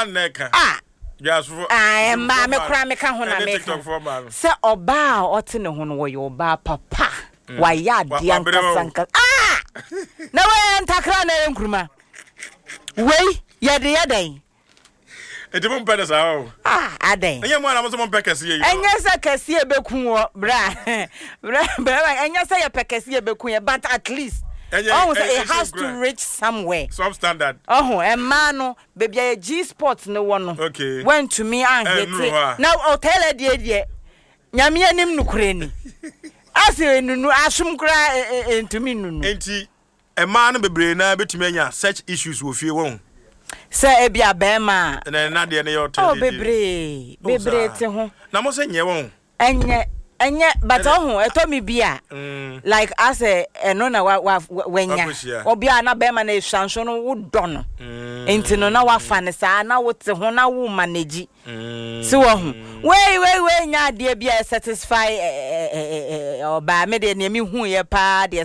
man neka. Yes, for ma me kra me ka ho na me. Se oba ote ne ho no wo ye oba papa. Wa ya de ankasanka. Na we ntakra na enkuruma. We ye de ye den. Eti mo mpede sa o. Aden. Enye mo na mo so mo pekese ye. Enye se kese e bekun wo bra. Bra enye se ye pekese e bekun ye but at least it has to reach somewhere. Some standard. A man no baby a G Sports no one. Okay. Went to me and hit it. Now hotel a dear. Nyame anim nukure ni. Ase nunu asum kra entumi nunu. Enti a man bebre na betumi anya such issues wo fie won. Say ebia be ma. Na de ne yo tell. Bebre te ho. Na mo se nye won. Enye but eto mi bia like as no na wenya obi na be ma na ehwanso no wo do no enti no na wa fa ne sa na wo te ho na wo manage si wo hu we nya de bia satisfy oba me de ne mi hu ye pa de